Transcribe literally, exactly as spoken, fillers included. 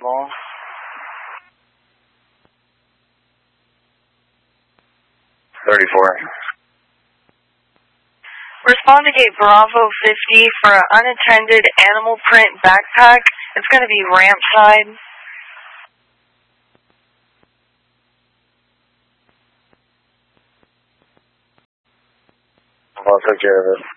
available. thirty-four. Respond to gate Bravo fifty for an unattended animal print backpack. It's going to be ramp side. I'll take care of it.